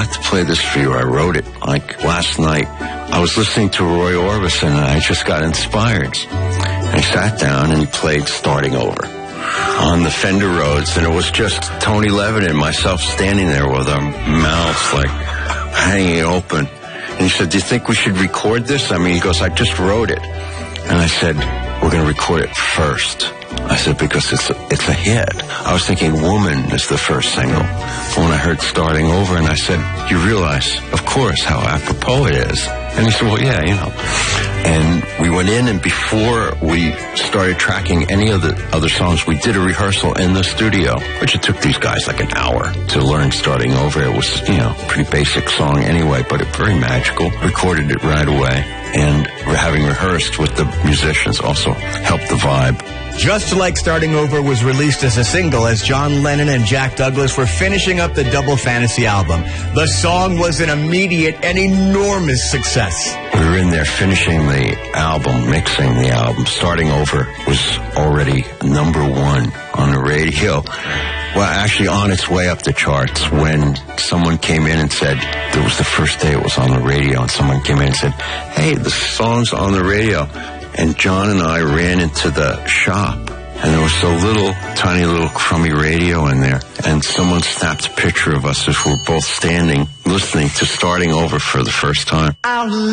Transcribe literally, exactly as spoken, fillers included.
got to play this for you. I wrote it. Like last night, I was listening to Roy Orbison, and I just got inspired. And he sat down and he played Starting Over on the Fender Rhodes, and it was just Tony Levin and myself standing there with our mouths like hanging open. And he said, do you think we should record this? I mean, he goes, I just wrote it. And I said, we're going to record it first. I said, because it's a, it's a hit. I was thinking Woman is the first single. When I heard Starting Over, and I said, you realize, of course, how apropos it is. And he said, well, yeah, you know. And we went in, and before we started tracking any of the other songs, we did a rehearsal in the studio, which it took these guys like an hour to learn Starting Over. It was, you know, a pretty basic song anyway, but it very magical. Recorded it right away. And having rehearsed with the musicians also helped the vibe. Just Like Starting Over was released as a single as John Lennon and Jack Douglas were finishing up the Double Fantasy album. The song was an immediate and enormous success. We were in there finishing the album, mixing the album. Starting Over was already number one on the radio. Well, actually on its way up the charts when someone came in and said, there was the first day it was on the radio, and someone came in and said, hey, the song's on the radio. And John and I ran into the shop, and there was a little, tiny little crummy radio in there, and someone snapped a picture of us as we were both standing, listening to Starting Over for the first time.